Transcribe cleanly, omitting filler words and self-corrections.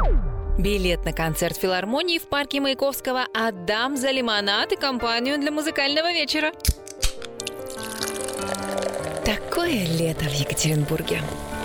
Билет на концерт филармонии в парке Маяковского отдам за лимонад и компанию для музыкального вечера. Такое лето в Екатеринбурге.